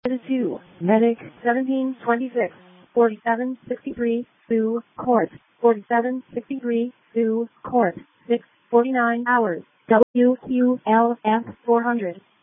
2, Medic 1726, 4763, Sioux Court, 4763, Sioux Court, 6:49 hours, WQLF 400.